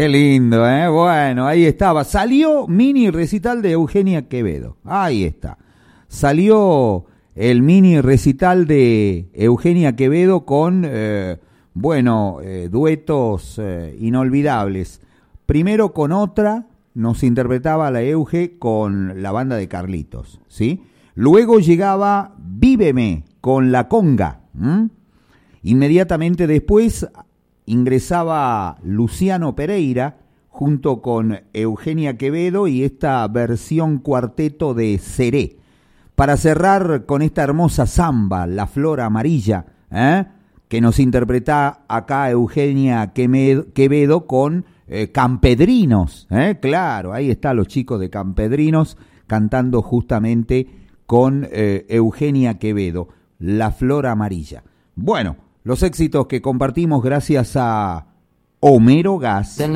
Qué lindo, ¿eh? Bueno, ahí estaba. Salió mini recital de Eugenia Quevedo. Ahí está. Salió el mini recital de Eugenia Quevedo con, duetos inolvidables. Primero con otra, nos interpretaba la Euge con la banda de Carlitos, ¿sí? Luego llegaba Víveme con la conga. Inmediatamente después ingresaba Luciano Pereira junto con Eugenia Quevedo y esta versión cuarteto de Seré. Para cerrar con esta hermosa samba, La Flor Amarilla, que nos interpreta acá Eugenia Quevedo con Campedrinos. Claro, ahí están los chicos de Campedrinos cantando justamente con Eugenia Quevedo, La Flor Amarilla. Bueno, los éxitos que compartimos gracias a Homero Gas.